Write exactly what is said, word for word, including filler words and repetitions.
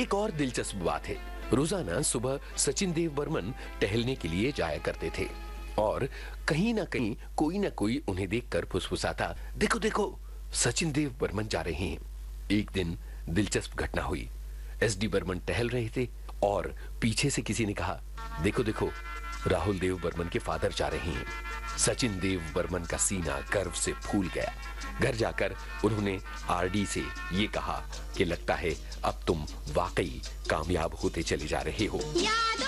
एक और दिलचस्प बात है, रोजाना सुबह सचिन देव बर्मन टहलने के लिए जाया करते थे और कहीं ना कहीं कोई ना कोई उन्हें देखकर फुसफुसाता, देखो देखो सचिन देव बर्मन जा रहे हैं। एक दिन दिलचस्प घटना हुई। एस डी बर्मन टहल रहे थे और पीछे से किसी ने कहा, देखो देखो राहुल देव बर्मन के फादर जा रहे हैं। सचिन देव बर्मन का सीना गर्व से फूल गया। घर जाकर उन्होंने आर डी से ये कहा कि लगता है अब तुम वाकई कामयाब होते चले जा रहे हो।